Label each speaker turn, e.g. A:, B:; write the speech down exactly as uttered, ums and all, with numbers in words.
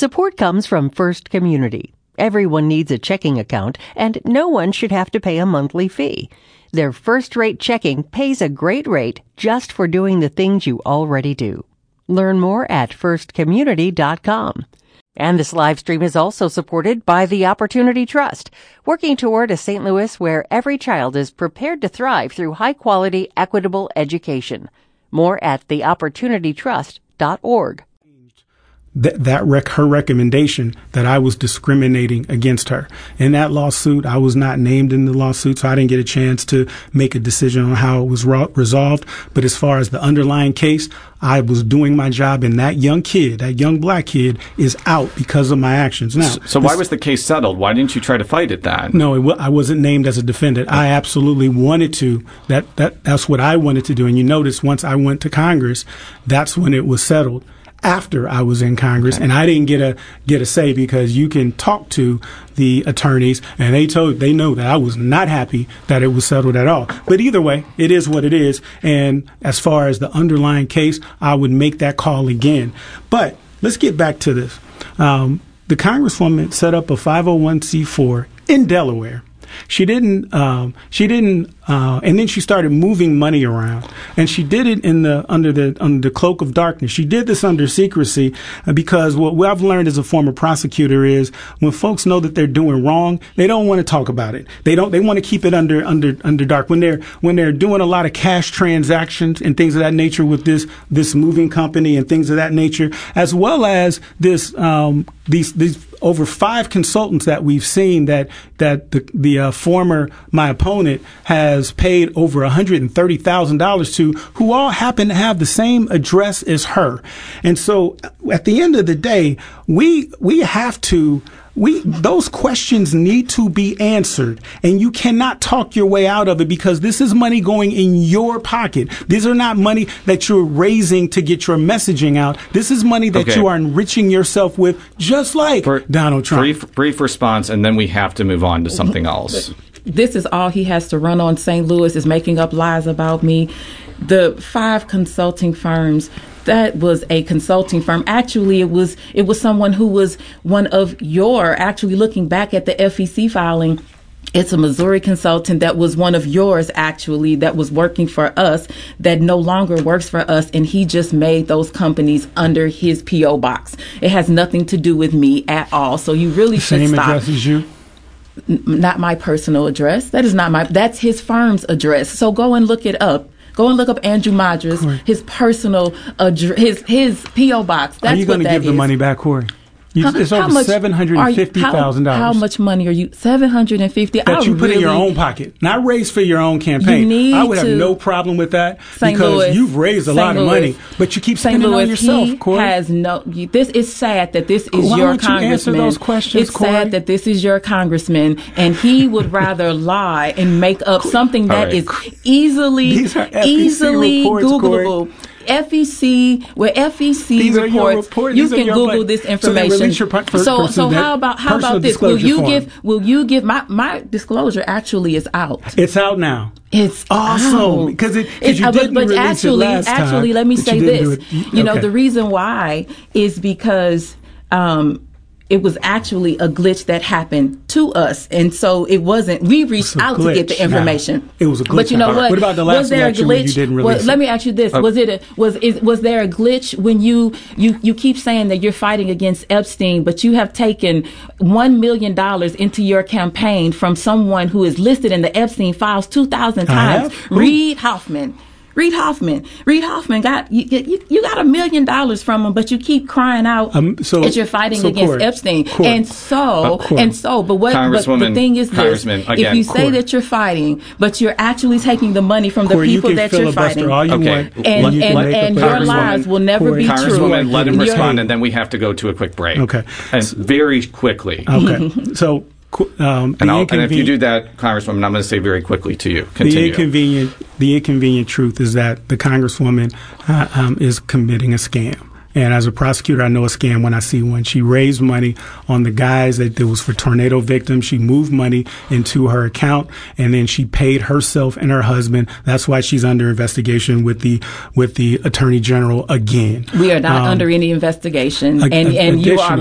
A: Support comes from First Community. Everyone needs a checking account, and no one should have to pay a monthly fee. Their first-rate checking pays a great rate just for doing the things you already do. Learn more at first community dot com. And this live stream is also supported by the Opportunity Trust, working toward a Saint Louis where every child is prepared to thrive through high-quality, equitable education. More at the opportunity trust dot org.
B: Th- that rec- her recommendation that I was discriminating against her. In that lawsuit, I was not named in the lawsuit, so I didn't get a chance to make a decision on how it was ro- resolved. But as far as the underlying case, I was doing my job, and that young kid, that young black kid, is out because of my actions. Now,
C: so, so why was the case settled? Why didn't you try to fight it then?
B: No, it w- I wasn't named as a defendant. I absolutely wanted to. That that that's what I wanted to do. And you notice once I went to Congress, that's when it was settled. After I was in Congress, okay. And I didn't get a get a say because you can talk to the attorneys, and they told they know that I was not happy that it was settled at all. But either way, it is what it is. And as far as the underlying case, I would make that call again. But let's get back to this. Um, the Congresswoman set up a five oh one c four in Delaware. She didn't, um, she didn't, uh, and then she started moving money around, and she did it in the, under the, under the cloak of darkness. She did this under secrecy uh, because what, what I've learned as a former prosecutor is when folks know that they're doing wrong, they don't want to talk about it. They don't, they want to keep it under, under, under dark. When they're, when they're doing a lot of cash transactions and things of that nature with this, this moving company and things of that nature, as well as this, um, these, these, over five consultants that we've seen that that the, the uh, former my opponent has paid over one hundred thirty thousand dollars to, who all happen to have the same address as her. And so at the end of the day, we we have to we those questions need to be answered, and you cannot talk your way out of it because this is money going in your pocket. These are not money that you're raising to get your messaging out. This is money that okay. you are enriching yourself with, just like For, Donald Trump.
C: Brief, brief response, and then we have to move on to something else.
D: This is all he has to run on. Saint Louis is making up lies about me. The five consulting firms, that was a consulting firm. Actually, it was it was someone who was one of your, actually looking back at the F E C filing, it's a Missouri consultant that was one of yours, actually, that was working for us, that no longer works for us, and he just made those companies under his P O box. It has nothing to do with me at all. So you really should
B: Same
D: stop.
B: Same address as you?
D: N- not my personal address. That is not my, that's his firm's address. So go and look it up. Go and look up Andrew Madras, Corey. his personal address, his his P O box. That's
B: Are you going to give
D: is.
B: the money back, Corey? You,
D: how,
B: it's over seven hundred and fifty thousand dollars.
D: How, how much money are you? Seven hundred and fifty.
B: That you put really, in your own pocket, not raised for your own campaign.
D: You need
B: I would have
D: to,
B: no problem with that
D: Saint
B: because
D: Louis,
B: you've raised a
D: Saint
B: lot
D: Louis,
B: of money, but you keep
D: Saint
B: spending
D: Louis,
B: on yourself.
D: he
B: Corey
D: has no. This is sad that this is
B: Why
D: your
B: don't
D: congressman.
B: You answer those questions,
D: it's
B: Corey?
D: sad that this is your congressman, and he would rather lie and make up something that right. is easily easily
B: reports,
D: Googleable.
B: Corey.
D: F E C, where F E C
B: These
D: reports,
B: report,
D: you can Google
B: like,
D: this information.
B: So, per,
D: so, so how about how about this? Will you form. give? Will you give? My my disclosure actually is out.
B: It's out now.
D: It's
B: awesome because it.
D: It's,
B: you
D: uh,
B: didn't
D: but but actually,
B: it last
D: actually,
B: time,
D: let me say this.
B: You,
D: you know,
B: okay.
D: the reason why is because. Um, It was actually a glitch that happened to us, and so it wasn't. We reached out
B: glitch.
D: to get the information.
B: Now, it was a glitch.
D: But you know what?
B: What about the last
D: was there
B: election
D: a glitch?
B: when you didn't release
D: well,
B: it?
D: Let me ask you this:
C: oh.
D: Was it a, was is, was there a glitch when you you you keep saying that you're fighting against Epstein, but you have taken one million dollars into your campaign from someone who is listed in the Epstein files two thousand times? Reid Hoffman. Reid Hoffman. Reid Hoffman got you, you. You got a million dollars from him, but you keep crying out
B: um, so,
D: that you're fighting
B: so
D: against
B: Corey,
D: Epstein.
B: Corey,
D: and so,
B: uh,
D: and so, but what? But the thing is this:
C: again,
D: if you say
B: Corey.
D: that you're fighting, but you're actually taking the money from
B: Corey,
D: the people
B: you
D: that you're fighting,
B: all you
C: okay.
B: want,
D: and
B: you
D: and, and your lies will never
B: Corey.
D: be true.
C: Congresswoman, let him
D: You're,
C: respond, and then we have to go to a quick break.
B: Okay,
C: and very quickly.
B: Okay, so. Um,
C: and, I'll, and if you do that, Congresswoman, I'm going to say very quickly to you. Continue.
B: The inconvenient, the inconvenient truth is that the Congresswoman uh, um, is committing a scam. And as a prosecutor, I know a scam when I see one. She raised money on the guys that it was for tornado victims. She moved money into her account, and then she paid herself and her husband. That's why she's under investigation with the with the Attorney General again.
D: We are not
B: um,
D: under any investigation,
B: ag-
D: and and you are.